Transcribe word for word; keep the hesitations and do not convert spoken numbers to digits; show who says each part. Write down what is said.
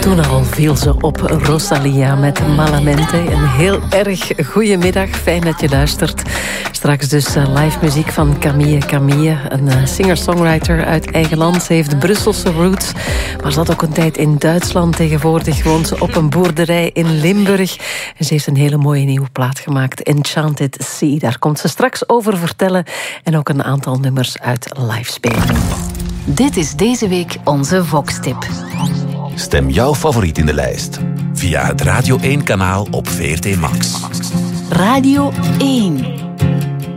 Speaker 1: Toen al viel ze op Rosalia met Malamente. Een heel erg goede middag, fijn dat je luistert. Straks dus uh, live muziek van Camille Camille, een uh, singer-songwriter uit eigen land. Ze heeft Brusselse roots, maar zat ook een tijd in Duitsland. Tegenwoordig woont ze op een boerderij in Limburg. En ze heeft een hele mooie nieuwe plaat gemaakt, Enchanted Sea. Daar komt ze straks over vertellen en ook een aantal nummers uit live spelen.
Speaker 2: Dit is deze week onze Vox-tip.
Speaker 3: Stem jouw favoriet in de lijst via het Radio één-kanaal op V R T Max.
Speaker 2: Radio één.